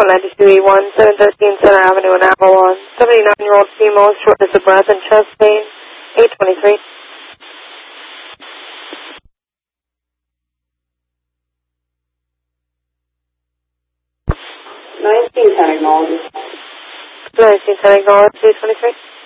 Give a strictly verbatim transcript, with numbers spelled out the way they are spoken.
one ninety-two E one, seven thirteen Center Avenue in Avalon. seventy-nine-year-old female, shortness of breath and chest pain, eight twenty-three. nineteen Center acknowledged. nineteen Center acknowledged, eight twenty-three.